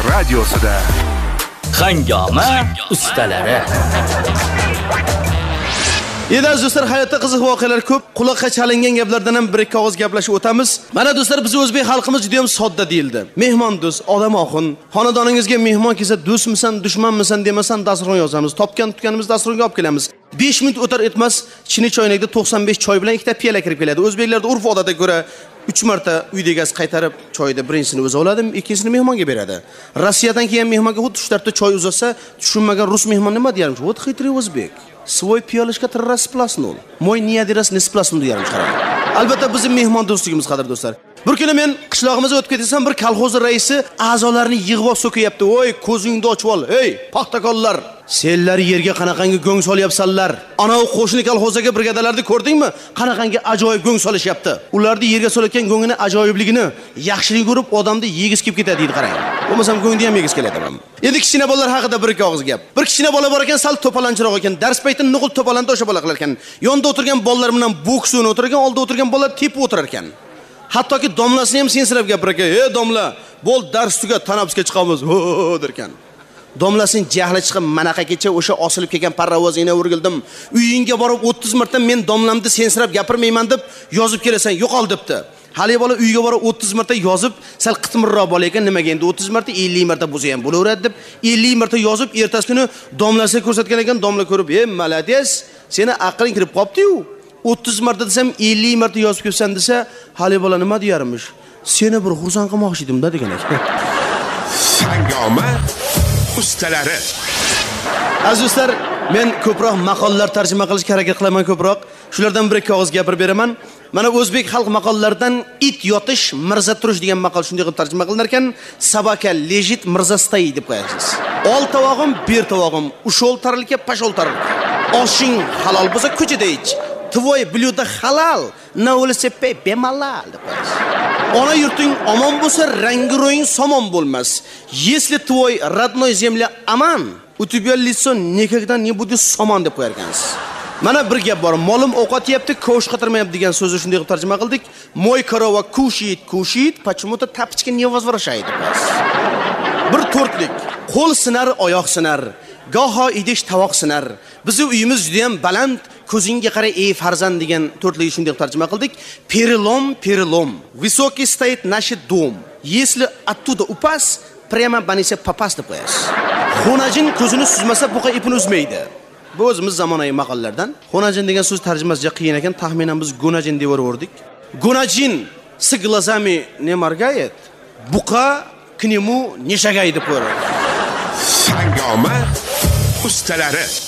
radiosida Hangoma ustalari. Endi do'stlar, hayotda qiziq voqealar ko'p. Quloqqa chalingan gaplardan ham bir ikki og'iz gaplashib o'tamiz. Mana do'stlar, biz o'zbek xalqimiz juda ham sodda deyildi. Mehmon do'st, odam oxun. Xonadoningizga mehmon kelsa, do'stmisan, dushmanmisan demasan, dasturxon yozamiz. Topgan tutganimiz dasturxonga olib kelamiz. 5 minut o'tar o'tmas, chini choynakda 95 choy bilan ikkita piyola kirib keladi. O'zbeklarda urf odatga ko'ra 3 marta uyda gaz qaytarib, choyda birinchisini o'zi oladi, ikkinchisini mehmonga beradi. Rossiyadan kelgan mehmonga xuddi shu tartibda choy uzatsa, tushunmagan rus mehmon nima deyarmish? Вот хитрый o'zbek. Свой пиалышка 3 раз спласнул. Мой не один раз не спласнул deyarmish qarang. Albatta bizning mehmon do'stligimiz qadr do'stlar. Bir kuni men qishlog'imizga o'tib ketsam, bir kolxoz raisi a'zolarini yig'ib olib so'kayapti. "Voy, ko'zingni ochib ol. Ey, paxtakonlar, senlar yerga qanaqangi go'ng solyapsanlar? Ana u qo'shni kolxozaga brigadalarni ko'rdingmi? Qanaqangi ajoyib go'ng solishyapti. Ularni yerga solayotgan go'ngini ajoyibligini, yaxshilik ko'rib odamni yegiz kelib ketadi" deydi qarang. Bo'lmasam go'ngni ham yegiz keladi ham. Endi kichkina bolalar haqida bir ikki og'iz gap. Bir kichkina bola bor ekan, sal to'palanchiroq ekan. Dars paytida nuqul to'palanda o'sha bola qilar ekan. Yonda o'tirgan bolalar bilan boks o'ynab o'tirgan, oldida o'tirgan bolalar tepib o'tirar ekan. Hattoki domlasini ham sensirab gapirar ekan. "Ey domla, bo'l dars tugat, tanabusga chiqamiz." Ho derkan. Domlasini jahli chiqib manaqagacha o'sha osilib kelgan parravozingga o'rgildim. Uyingga borib 30 marta men domlamni sensirab gapirmayman deb yozib kelasan, yo'qol debdi. Hali bola uyga borib 30 marta yozib, sal qitmirroq bola ekan, nimaga endi 30 marta 50 marta bo'lsa ham bo'laveradi deb 50 marta yozib, ertasi kuni domlasiga ko'rsatgan ekan, domla ko'rib, "Ey, malades, seni aqling kirib qopti-yu. 30 marta desam 50 marta yozib kelsan desa, hali bola nima deyarmish? Seni bir xursand qilmoqchi edim-da" degan ekan. Hangoma ustalari. Azizlar, men ko'proq maqollar tarjima qilishga harakat qilaman ko'proq. Shulardan bir ikki og'iz gapirib beraman. Mana o'zbek xalq maqollaridan it yotish, mirza turish degan maqol shunday qilib tarjima qilinar ekan, sabaka lejit, mirza stoyi deb qo'yasiz. Ol tovog'im, ber tovog'im, ushol tarilka, pashol tarilka. Oshing halol bo'lsa ko'chada ich. Tvoy blyuda halal, na velosiped bemalal deb qo'yasiz. Ona yurting omon bo'lsa, rangi ro'ying somon bo'lmas. Если твой родной земля aman, u тебя лицо никогда не будет somon deb qo'yar ekansiz. Mana bir gap bor. Molim ovqat yeyapti, ko'sh qatirmayapti degan so'zni shunday qilib tarjima qildik. Moy korova kushit, почему-то тапочки не возвращает. Bir to'rtlik. Qo'l sinar, oyoq sinar. Goho idish tovoq sinar. Bizning uyimiz juda ham baland, ko'zingga qara ey farzand degan to'rtlikni shunday qilib tarjima qildik. Перелом. Высокий стоит наш дом. Если оттуда упасть, прямо банися попасть deb qo'yasiz. Xonajin ko'zini suzmasa buqa ipini uzmaydi. Bu o'zimiz zamonaviy maqollardan. Xonajin degan so'z tarjimasi juda qiyin ekan, taxminan biz gonajin deb o'rdik. Gonajin с глазами не моргает, buqa к нему не шагает deb qo'yadi. Hangoma ustalari.